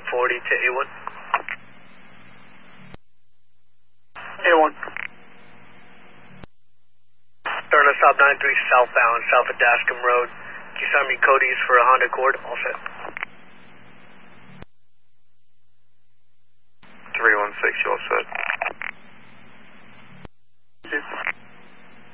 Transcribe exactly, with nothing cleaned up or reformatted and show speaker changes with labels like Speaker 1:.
Speaker 1: forty to A one.
Speaker 2: A one.
Speaker 1: Turn to stop nine three southbound, south of Dascom Road. Can you send me Cody's for a Honda Accord? All set.
Speaker 3: three one six, you all set.